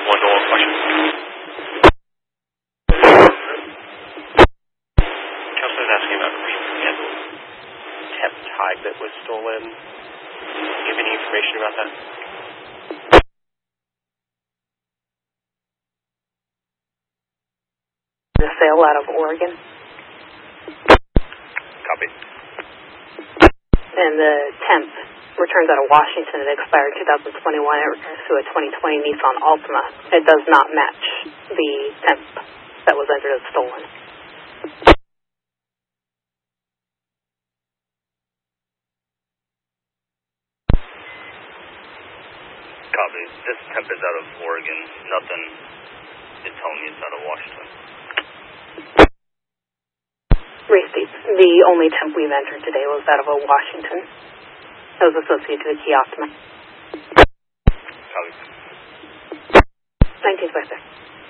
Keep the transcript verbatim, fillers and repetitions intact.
one door question. Counselor's asking about recent temp tag that was stolen. Do you have any information about that? The sale out of Oregon. Copy. And the temp returns out of Washington. It expired two thousand twenty-one. It returns to a twenty twenty Nissan Altima. It does not match the temp that was entered as stolen. Copy. This temp is out of Oregon. Nothing is telling me it's out of Washington. Receipt. The only temp we've entered today was out of a Washington. It was associated to the Kia Optima. Copy. nineteen twenty-six.